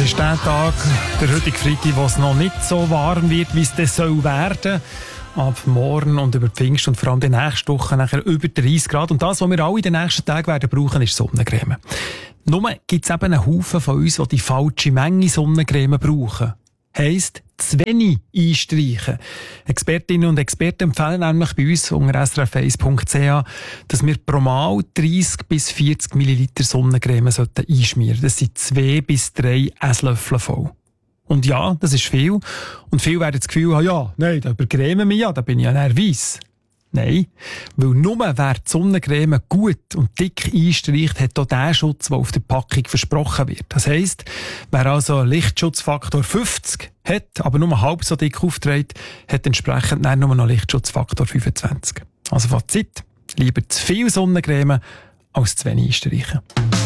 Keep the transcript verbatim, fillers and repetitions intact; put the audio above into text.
ist der Tag, der heutige Freitag, wo es noch nicht so warm wird, wie es dann soll werden. Ab morgen und über Pfingst und vor allem die nächste Woche nachher über dreißig Grad. Und das, was wir alle in den nächsten Tagen werden brauchen, ist Sonnencreme. Nur gibt es eben einen Haufen von uns, die die falsche Menge Sonnencreme brauchen. Heisst, zu wenig einstreichen. Expertinnen und Experten empfehlen nämlich bei uns unter s r f eins punkt c h, dass wir pro Mal dreissig bis vierzig Milliliter Sonnencreme sollten einschmieren. Das sind zwei bis drei Esslöffel voll. Und ja, das ist viel. Und viele werden das Gefühl haben, ja, nein, da übercremen wir ja, da bin ich ja nervös. Nein, weil nur wer die Sonnencreme gut und dick einstreicht, hat auch den Schutz, der auf der Packung versprochen wird. Das heisst, wer also Lichtschutzfaktor fünfzig hat, aber nur halb so dick aufträgt, hat entsprechend dann nur noch Lichtschutzfaktor fünfundzwanzig. Also Fazit, lieber zu viel Sonnencreme als zu wenig einstreichen.